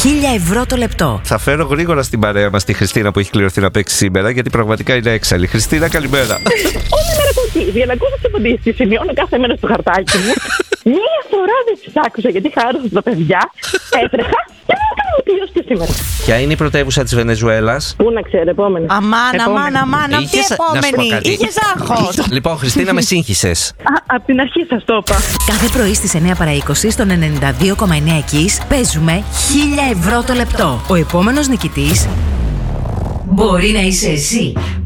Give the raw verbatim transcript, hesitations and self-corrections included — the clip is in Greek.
χίλια ευρώ το λεπτό. Θα φέρω γρήγορα στην παρέα μας τη Χριστίνα που έχει κληρωθεί να παίξει σήμερα, γιατί πραγματικά είναι έξαλλη. Χριστίνα, καλημέρα. Όλη μέρα από εκεί. Διαλακούσα τι απαντήσεις. Σημειώνω κάθε μέρα στο χαρτάκι μου. Μία φορά δεν τις άκουσα γιατί χάρωσα τα παιδιά. Έτρεχα και δεν έκανα ούτε γιος και σήμερα. Ποια είναι η πρωτεύουσα της Βενεζουέλας? Πού να ξέρω, επόμενη. Αμάν, αμάν, Επόμενη. αμάν. Αυτή Είχες- να σου πω επόμενη. κάτι. Είχες άγχος. Λοιπόν, Χριστίνα, με σύγχυσες. Α, απ' την αρχή σας το είπα. Κάθε πρωί στις εννιά παρά είκοσι στον ενενήντα δύο κόμμα εννιά Κις παίζουμε χίλια ευρώ το λεπτό. Ο επόμενος νικητής μπορεί να είσαι εσύ.